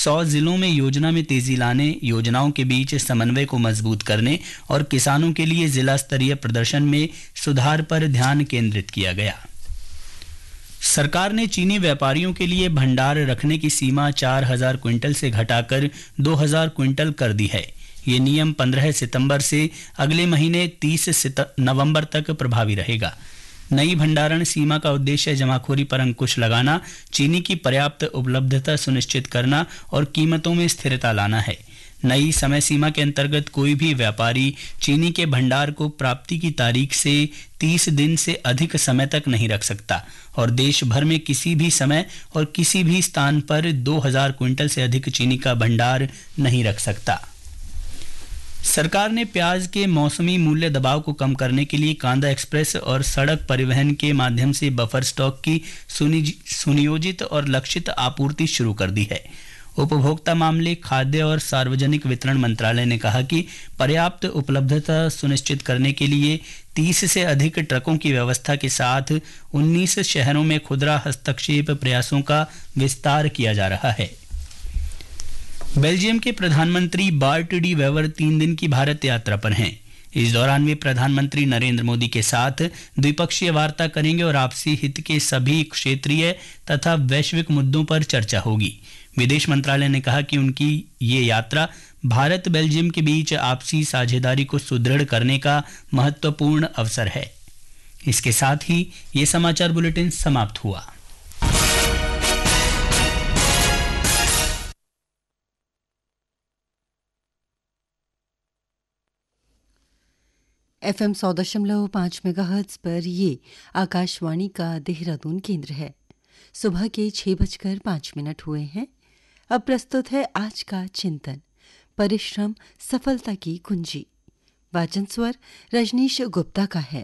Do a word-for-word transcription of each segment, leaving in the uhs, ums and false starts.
सौ जिलों में योजना में तेजी लाने, योजनाओं के बीच समन्वय को मजबूत करने और किसानों के लिए जिला स्तरीय प्रदर्शन में सुधार पर ध्यान केंद्रित किया गया। सरकार ने चीनी व्यापारियों के लिए भंडार रखने की सीमा चार हजार क्विंटल से घटाकर दो हजार क्विंटल कर दी है। ये नियम पंद्रह सितंबर से अगले महीने तीस नवंबर तक प्रभावी रहेगा। नई भंडारण सीमा का उद्देश्य जमाखोरी पर अंकुश लगाना, चीनी की पर्याप्त उपलब्धता सुनिश्चित करना और कीमतों में स्थिरता लाना है। नई समय सीमा के अंतर्गत कोई भी व्यापारी चीनी के भंडार को प्राप्ति की तारीख से तीस दिन से अधिक समय तक नहीं रख सकता और देश भर में किसी भी समय और किसी भी स्थान पर दो हजार क्विंटल से अधिक चीनी का भंडार नहीं रख सकता। सरकार ने प्याज के मौसमी मूल्य दबाव को कम करने के लिए कांदा एक्सप्रेस और सड़क परिवहन के माध्यम से बफर स्टॉक की सुनियोजित और लक्षित आपूर्ति शुरू कर दी है। उपभोक्ता मामले, खाद्य और सार्वजनिक वितरण मंत्रालय ने कहा कि पर्याप्त उपलब्धता सुनिश्चित करने के लिए तीस से अधिक ट्रकों की व्यवस्था के साथ उन्नीस शहरों में खुदरा हस्तक्षेप प्रयासों का विस्तार किया जा रहा है। बेल्जियम के प्रधानमंत्री बार्ट डी वेवर तीन दिन की भारत यात्रा पर हैं। इस दौरान वे प्रधानमंत्री नरेंद्र मोदी के साथ द्विपक्षीय वार्ता करेंगे और आपसी हित के सभी क्षेत्रीय तथा वैश्विक मुद्दों पर चर्चा होगी। विदेश मंत्रालय ने कहा कि उनकी ये यात्रा भारत बेल्जियम के बीच आपसी साझेदारी को सुदृढ़ करने का महत्वपूर्ण अवसर है। इसके साथ ही ये समाचार बुलेटिन समाप्त हुआ। एफ एम सौ दशमलव पांच मेगाहर्ट्ज पर ये आकाशवाणी का देहरादून केंद्र है। सुबह के छह बजकर पांच मिनट हुए हैं। अब प्रस्तुत है आज का चिंतन, परिश्रम सफलता की कुंजी। वाचन स्वर रजनीश गुप्ता का है।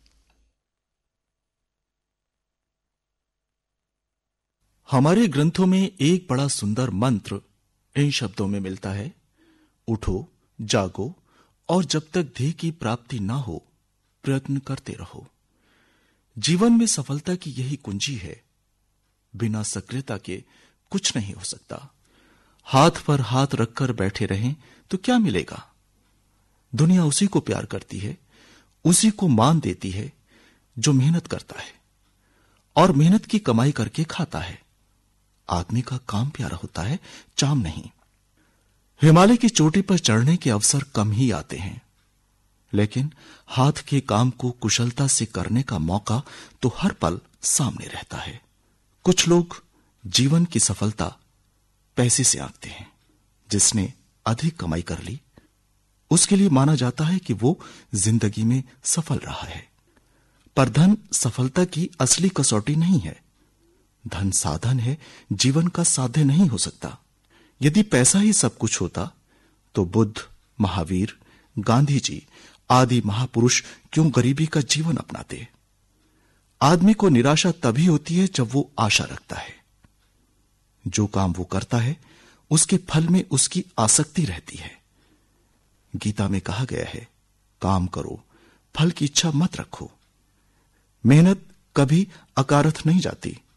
हमारे ग्रंथों में एक बड़ा सुंदर मंत्र इन शब्दों में मिलता है, उठो, जागो और जब तक ध्येय की प्राप्ति ना हो प्रयत्न करते रहो। जीवन में सफलता की यही कुंजी है। बिना सक्रियता के कुछ नहीं हो सकता। हाथ पर हाथ रखकर बैठे रहें तो क्या मिलेगा? दुनिया उसी को प्यार करती है, उसी को मान देती है जो मेहनत करता है और मेहनत की कमाई करके खाता है। आदमी का काम प्यारा होता है, चाम नहीं। हिमालय की चोटी पर चढ़ने के अवसर कम ही आते हैं, लेकिन हाथ के काम को कुशलता से करने का मौका तो हर पल सामने रहता है। कुछ लोग जीवन की सफलता पैसे से आंकते हैं। जिसने अधिक कमाई कर ली उसके लिए माना जाता है कि वो जिंदगी में सफल रहा है। पर धन सफलता की असली कसौटी नहीं है। धन साधन है, जीवन का साध्य नहीं हो सकता। यदि पैसा ही सब कुछ होता तो बुद्ध, महावीर, गांधी जी आदि महापुरुष क्यों गरीबी का जीवन अपनाते? आदमी को निराशा तभी होती है जब वो आशा रखता है। जो काम वो करता है उसके फल में उसकी आसक्ति रहती है। गीता में कहा गया है, काम करो, फल की इच्छा मत रखो। मेहनत कभी अकारथ नहीं जाती।